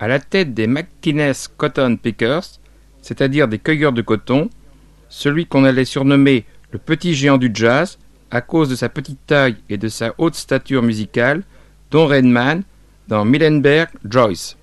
À la tête des McInnes Cotton Pickers, c'est-à-dire des cueilleurs de coton, celui qu'on allait surnommer le petit géant du jazz, à cause de sa petite taille et de sa haute stature musicale, Don Redman, dans Milenberg Joyce.